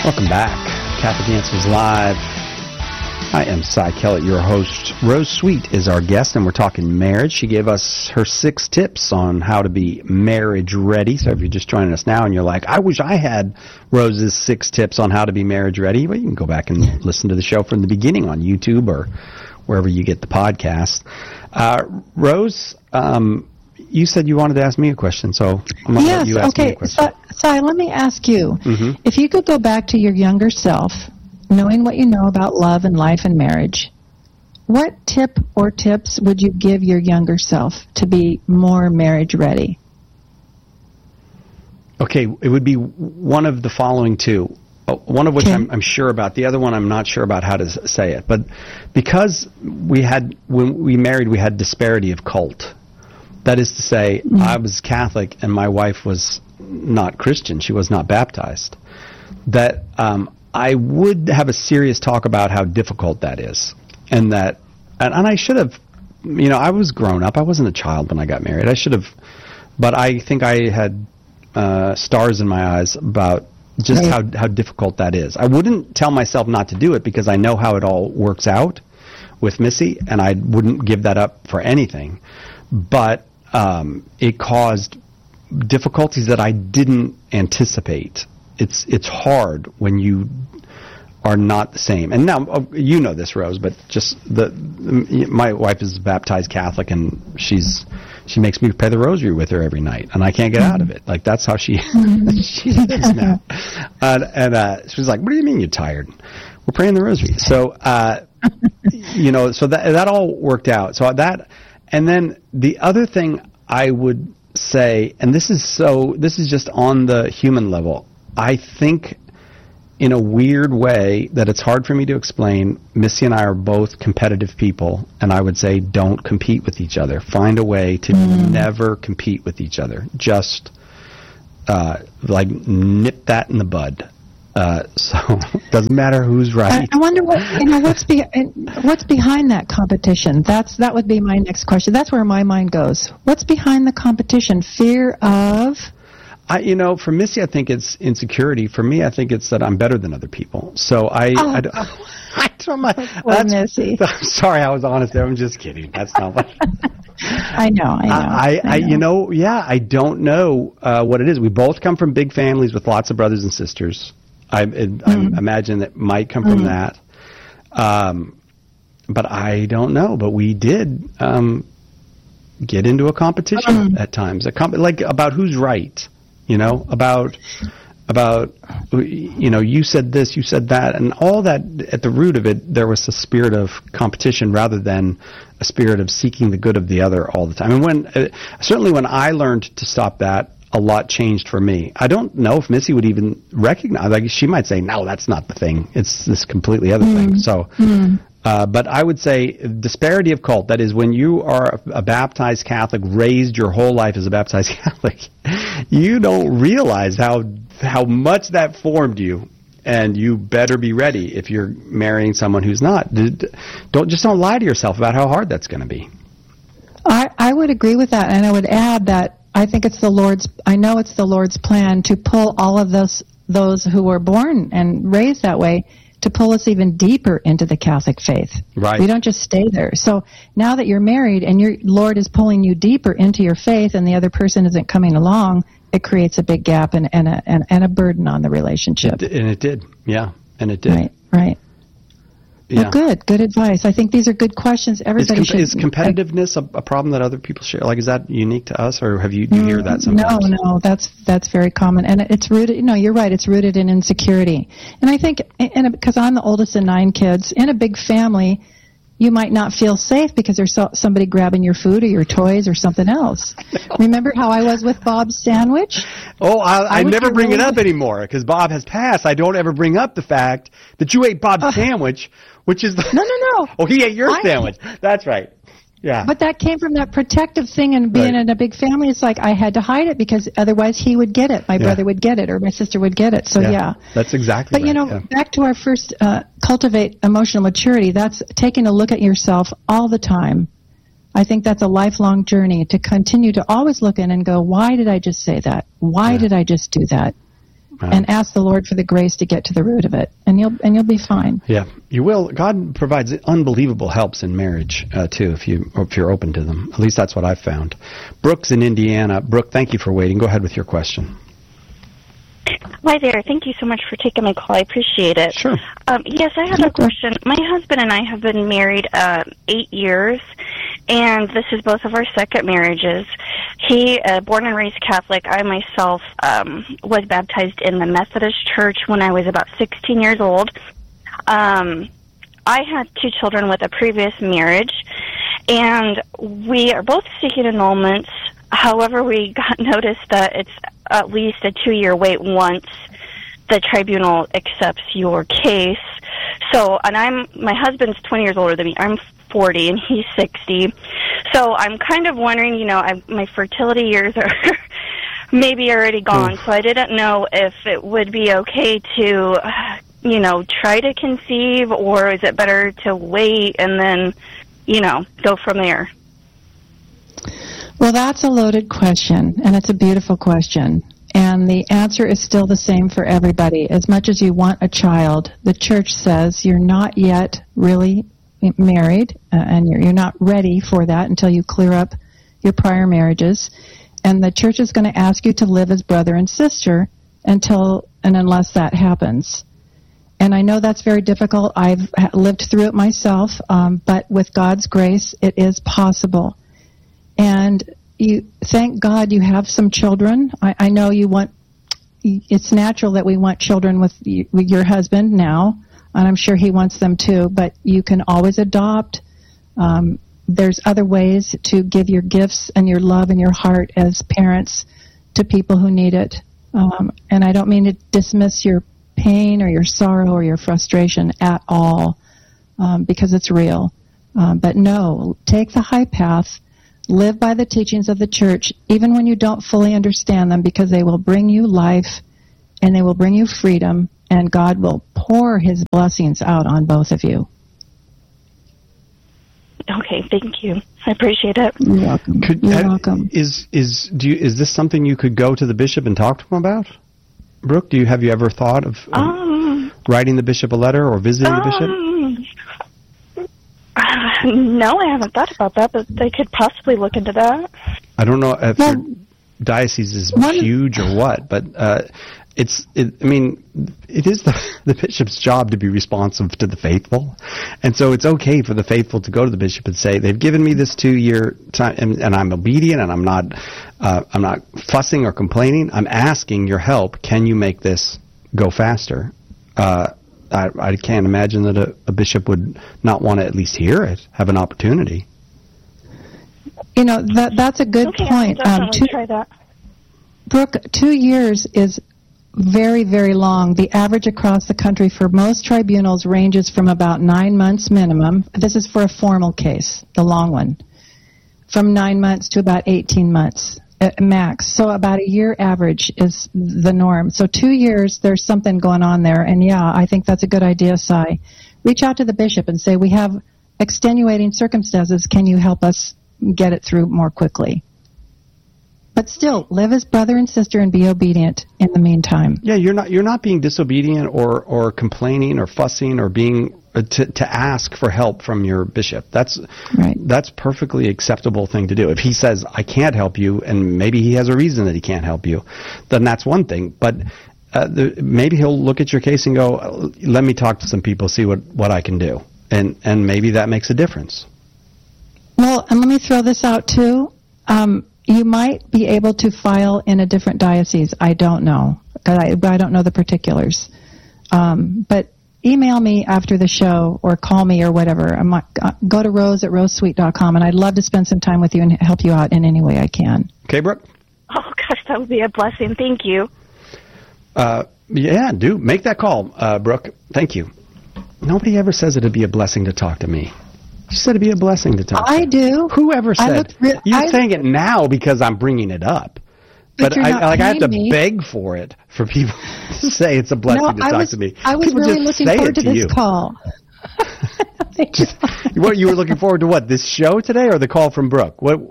Welcome back. Catholic Answers Live. I am Cy Kellett, your host. Rose Sweet is our guest, and we're talking marriage. She gave us her 6 tips on how to be marriage ready. So if you're just joining us now and you're like, I wish I had Rose's 6 tips on how to be marriage ready, well, you can go back and listen to the show from the beginning on YouTube or wherever you get the podcast. Rose, you said you wanted to ask me a question, so I'm going to let you ask me a question. So let me ask you, if you could go back to your younger self, knowing what you know about love and life and marriage, what tip or tips would you give your younger self to be more marriage ready? Okay, it would be one of the following 2. One of which I'm sure about. The other one I'm not sure about how to say it. But because when we married, we had disparity of cult. That is to say, I was Catholic and my wife was not Christian. She was not baptized. That I would have a serious talk about how difficult that is. And I should have, I was grown up. I wasn't a child when I got married. I should have, but I think I had stars in my eyes about just how difficult that is. I wouldn't tell myself not to do it because I know how it all works out with Missy, and I wouldn't give that up for anything. But it caused difficulties that I didn't anticipate. It's hard when you are not the same. And now, you know this, Rose, but just my wife is baptized Catholic, and she makes me pray the rosary with her every night, and I can't get out of it. Like, that's how she is now. And she's like, what do you mean you're tired? We're praying the rosary. So, so that all worked out. So that, and then the other thing I would say, and this is just on the human level, I think in a weird way that it's hard for me to explain, Missy and I are both competitive people, and I would say don't compete with each other. Find a way to never compete with each other. Just nip that in the bud. So it doesn't matter who's right. I wonder what's behind that competition. That would be my next question. That's where my mind goes. What's behind the competition? Fear of? For Missy, I think it's insecurity. For me, I think it's that I'm better than other people. So Missy. I'm sorry, I was honest there. I'm just kidding. That's not what. I know. I don't know what it is. We both come from big families with lots of brothers and sisters. I imagine that might come from that. But I don't know. But we did get into a competition at times, about who's right. About you said this, you said that, and all that. At the root of it, there was a spirit of competition rather than a spirit of seeking the good of the other all the time. And certainly when I learned to stop that, a lot changed for me. I don't know if Missy would even recognize. Like, she might say, "No, that's not the thing. It's this completely other thing." So. But I would say disparity of cult, that is when you are a baptized Catholic, raised your whole life as a baptized Catholic, you don't realize how much that formed you, and you better be ready if you're marrying someone who's not. Don't lie to yourself about how hard that's going to be. I would agree with that, and I would add that I think it's the Lord's plan to pull all of those who were born and raised that way, to pull us even deeper into the Catholic faith. Right. We don't just stay there. So now that you're married and your Lord is pulling you deeper into your faith and the other person isn't coming along, it creates a big gap and a burden on the relationship. And it did. Yeah. And it did. Right. Yeah. Well, good advice. I think these are good questions. Everybody should. Is competitiveness a problem that other people share? Like, is that unique to us, or do you hear that sometimes? No, that's very common, and it's rooted. You're right. It's rooted in insecurity, and I think, because I'm the oldest of 9 kids in a big family, you might not feel safe because there's somebody grabbing your food or your toys or something else. Remember how I was with Bob's sandwich? Oh, I never bring it up anymore because Bob has passed. I don't ever bring up the fact that you ate Bob's sandwich, which is No. Oh, he ate your sandwich. That's right. Yeah. But that came from that protective thing, and being in a big family, it's like I had to hide it because otherwise he would get it. My brother would get it, or my sister would get it. So, yeah. That's exactly right. But, back to our first, cultivate emotional maturity, that's taking a look at yourself all the time. I think that's a lifelong journey to continue to always look in and go, why did I just say that? Why did I just do that? and ask the Lord for the grace to get to the root of it, and you'll be fine. Yeah, you will. God provides unbelievable helps in marriage too, if you're open to them. At least that's what I've found. Brooke's in Indiana. Brooke, thank you for waiting. Go ahead with your question. Hi there. Thank you so much for taking my call. I appreciate it. Sure. Yes, I have a question. My husband and I have been married 8 years, and this is both of our second marriages. He, born and raised Catholic. I myself was baptized in the Methodist Church when I was about 16 years old. I had 2 children with a previous marriage, and we are both seeking annulments. However, we got notice that it's at least a 2-year wait once the tribunal accepts your case. So, and my husband's 20 years older than me. I'm 40 and he's 60. So I'm kind of wondering, my fertility years are maybe already gone. So I didn't know if it would be okay to, try to conceive, or is it better to wait and then, go from there? Well, that's a loaded question, and it's a beautiful question. And the answer is still the same for everybody. As much as you want a child, the church says you're not yet really married, and you're not ready for that until you clear up your prior marriages. And the church is going to ask you to live as brother and sister until and unless that happens. And I know that's very difficult. I've lived through it myself, but with God's grace, it is possible. And thank God you have some children. I know it's natural that we want children with your husband now, and I'm sure he wants them too, but you can always adopt. There's other ways to give your gifts and your love and your heart as parents to people who need it. And I don't mean to dismiss your pain or your sorrow or your frustration at all, because it's real. But no, take the high path. Live by the teachings of the church, even when you don't fully understand them, because they will bring you life and they will bring you freedom, and God will pour His blessings out on both of you. Okay, thank you. I appreciate it. You're welcome. You're welcome. Is this something you could go to the bishop and talk to him about? Brooke, have you ever thought of writing the bishop a letter or visiting the bishop? No, I haven't thought about that, but they could possibly look into that. I don't know if your diocese is huge or what, but it is the bishop's job to be responsive to the faithful, and so it's okay for the faithful to go to the bishop and say, they've given me this 2-year time, and I'm obedient, and I'm not fussing or complaining. I'm asking your help. Can you make this go faster? I can't imagine that a bishop would not want to at least hear it, have an opportunity. That's a good point. Try that. Brooke, 2 years is very, very long. The average across the country for most tribunals ranges from about 9 months minimum. This is for a formal case, the long one, from 9 months to about 18 months. Max. So about a year average is the norm. So 2 years, there's something going on there. And yeah, I think that's a good idea, Cy. Reach out to the bishop and say, we have extenuating circumstances. Can you help us get it through more quickly? But still, live as brother and sister and be obedient in the meantime. Yeah, you're not being disobedient or complaining or fussing or being to ask for help from your bishop. That's right. That's perfectly acceptable thing to do. If he says, I can't help you, and maybe he has a reason that he can't help you, then that's one thing. But maybe he'll look at your case and go, let me talk to some people, see what I can do. And maybe that makes a difference. Well, and let me throw this out too. You might be able to file in a different diocese. I don't know. I don't know the particulars. But email me after the show or call me or whatever. Go to rose@rosesweet.com, and I'd love to spend some time with you and help you out in any way I can. Okay, Brooke? Oh, gosh, that would be a blessing. Thank you. Yeah, do. Make that call, Brooke. Thank you. Nobody ever says it'd be a blessing to talk to me. You said it'd be a blessing to talk to me. I do. Whoever said? You're saying it now because I'm bringing it up. But I have to beg for it for people to say it's a blessing to talk to me. I was people really looking forward to this call. What, you were looking forward to what? This show today or the call from Brooke? What?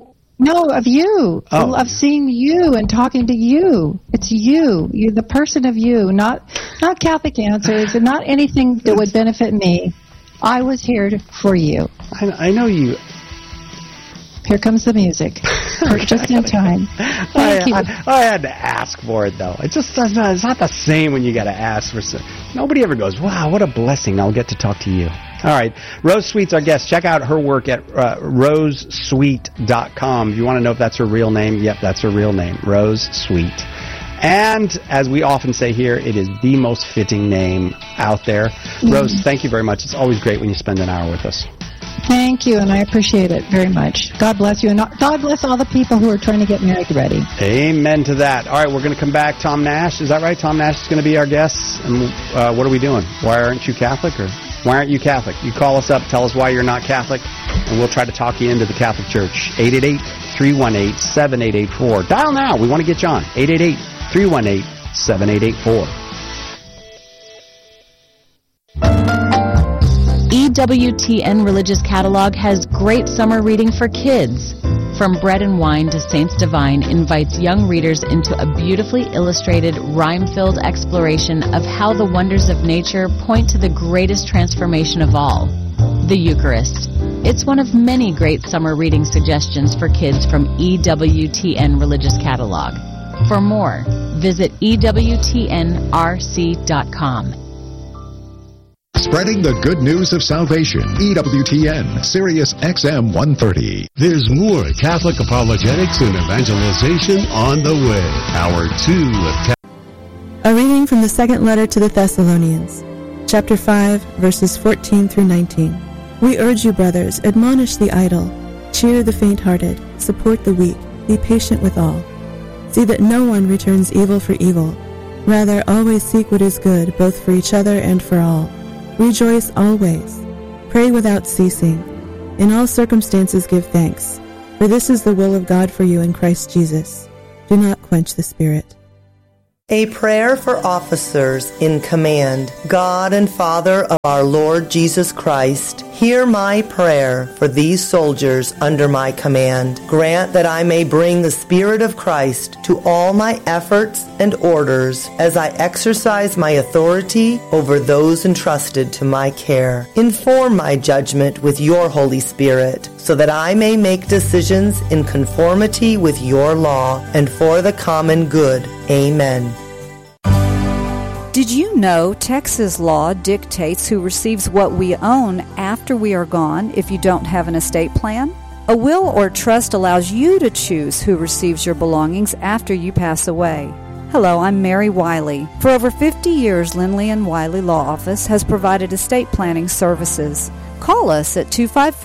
No, of you. Oh. Of seeing you and talking to you. It's you. You're the person of you, not Catholic Answers and not anything that would benefit me. I was here for you. I know you. Here comes the music. Just in time. Thank you. I had to ask for it, though. It's not the same when you got to ask for something. Nobody ever goes, wow, what a blessing. I'll get to talk to you. All right. Rose Sweet's our guest. Check out her work at rosesweet.com. If you want to know if that's her real name, yep, that's her real name, Rose Sweet. And as we often say here, it is the most fitting name out there. Rose, thank you very much. It's always great when you spend an hour with us. Thank you, and I appreciate it very much. God bless you, and God bless all the people who are trying to get married ready. Amen to that. All right, we're going to come back. Tom Nash, is that right? Tom Nash is going to be our guest. And what are we doing? Why aren't you Catholic? Or why aren't you Catholic? You call us up, tell us why you're not Catholic, and we'll try to talk you into the Catholic Church. 888-318-7884. Dial now. We want to get you on. 888-318-7884. EWTN Religious Catalog has great summer reading for kids. From Bread and Wine to Saints Divine invites young readers into a beautifully illustrated, rhyme-filled exploration of how the wonders of nature point to the greatest transformation of all, the Eucharist. It's one of many great summer reading suggestions for kids from EWTN Religious Catalog. For more, visit EWTNRC.com. Spreading the good news of salvation. EWTN, Sirius XM 130. There's more Catholic apologetics and evangelization on the way. Hour 2 of A reading from the second letter to the Thessalonians, chapter 5, verses 14 through 19. We urge you, brothers, admonish the idle, cheer the faint-hearted, support the weak, be patient with all. See that no one returns evil for evil. Rather, always seek what is good, both for each other and for all. Rejoice always. Pray without ceasing. In all circumstances give thanks, for this is the will of God for you in Christ Jesus. Do not quench the Spirit. A prayer for officers in command. God and Father of our Lord Jesus Christ, hear my prayer for these soldiers under my command. Grant that I may bring the Spirit of Christ to all my efforts and orders as I exercise my authority over those entrusted to my care. Inform my judgment with your Holy Spirit, so that I may make decisions in conformity with your law and for the common good. Amen. Did you know Texas law dictates who receives what we own after we are gone if you don't have an estate plan? A will or trust allows you to choose who receives your belongings after you pass away. Hello, I'm Mary Wiley. For over 50 years, Lindley & Wiley Law Office has provided estate planning services. Call us at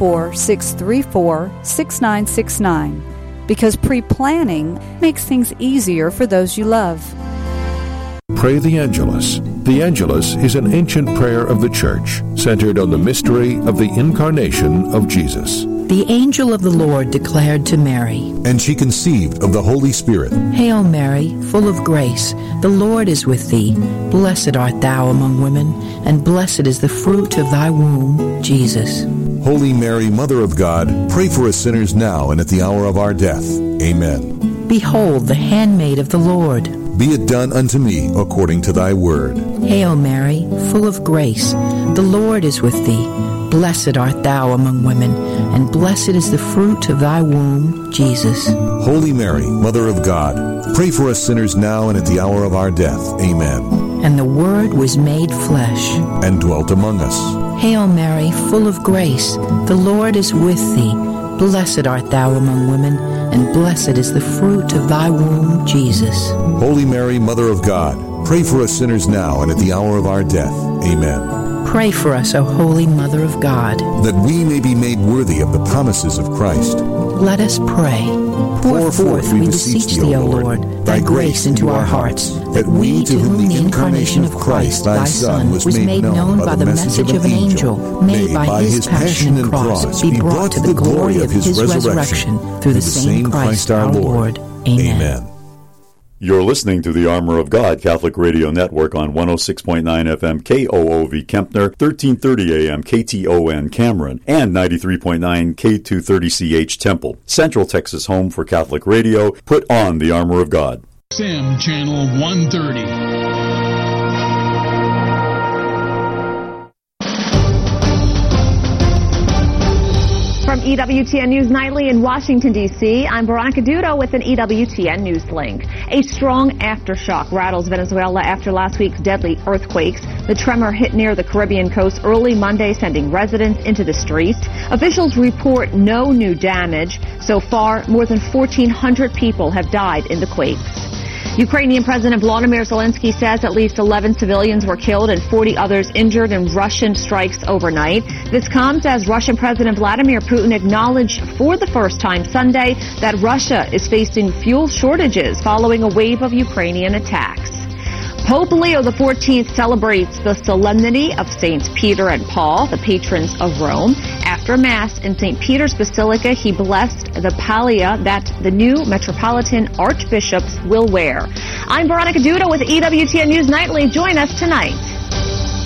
254-634-6969 because pre-planning makes things easier for those you love. Pray the Angelus. The Angelus is an ancient prayer of the Church, centered on the mystery of the incarnation of Jesus. The angel of the Lord declared to Mary, And she conceived of the Holy Spirit. Hail Mary, full of grace, the Lord is with thee. Blessed art thou among women, and blessed is the fruit of thy womb, Jesus. Holy Mary, Mother of God, pray for us sinners now and at the hour of our death. Amen. Behold, the handmaid of the Lord. Be it done unto me according to thy word. Hail Mary, full of grace, the Lord is with thee. Blessed art thou among women, and blessed is the fruit of thy womb, Jesus. Holy Mary, Mother of God, pray for us sinners now and at the hour of our death. Amen. And the Word was made flesh, and dwelt among us. Hail Mary, full of grace, the Lord is with thee. Blessed art thou among women, and blessed is the fruit of thy womb, Jesus. Holy Mary, Mother of God, pray for us sinners now and at the hour of our death. Amen. Pray for us, O Holy Mother of God, that we may be made worthy of the promises of Christ. Let us pray. Pour forth, we beseech thee, O Lord, thy grace into our hearts, that we, to whom the incarnation of Christ, thy Son, was made known by the message of an angel, may by his passion and cross be brought to the glory of his resurrection, through the same Christ our Lord. Amen. You're listening to the Armor of God Catholic Radio Network on 106.9 FM KOOV Kempner, 1330 AM KTON Cameron, and 93.9 K230CH Temple. Central Texas home for Catholic radio. Put on the Armor of God. XM Channel 130. From EWTN News Nightly in Washington, D.C., I'm Veronica Dudo with an EWTN News link. A strong aftershock rattles Venezuela after last week's deadly earthquakes. The tremor hit near the Caribbean coast early Monday, sending residents into the streets. Officials report no new damage. So far, more than 1,400 people have died in the quakes. Ukrainian President Volodymyr Zelensky says at least 11 civilians were killed and 40 others injured in Russian strikes overnight. This comes as Russian President Vladimir Putin acknowledged for the first time Sunday that Russia is facing fuel shortages following a wave of Ukrainian attacks. Pope Leo XIV celebrates the solemnity of Saints Peter and Paul, the patrons of Rome. After Mass in St. Peter's Basilica, he blessed the pallia that the new Metropolitan Archbishops will wear. I'm Veronica Dudo with EWTN News Nightly. Join us tonight.